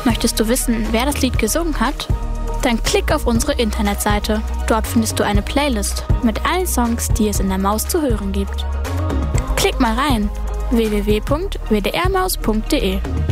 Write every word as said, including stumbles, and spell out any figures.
Möchtest du wissen, wer das Lied gesungen hat? Dann klick auf unsere Internetseite. Dort findest du eine Playlist mit allen Songs, die es in der Maus zu hören gibt. Klick mal rein: w w w punkt w d r maus punkt d e.